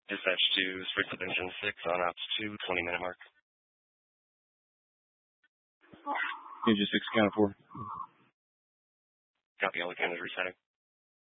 Dispatch to Springfield Engine 6 on ops 2, 20-minute mark. Engine 6 counted for. Copy, all the cannons resetting.